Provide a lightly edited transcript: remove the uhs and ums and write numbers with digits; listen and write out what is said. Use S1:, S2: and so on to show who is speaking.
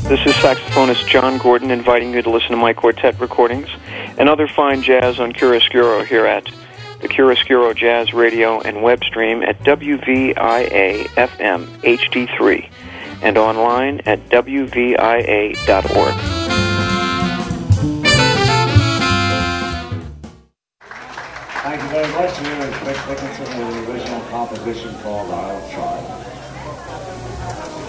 S1: This is saxophonist John Gordon inviting you to listen to my quartet recordings and other fine jazz on Chiaroscuro here at the Chiaroscuro Jazz Radio and web stream at WVIA-FM HD3 and online at WVIA.org.
S2: Thank you very much. Here is Rick Dickinson with the original composition called I'll Try.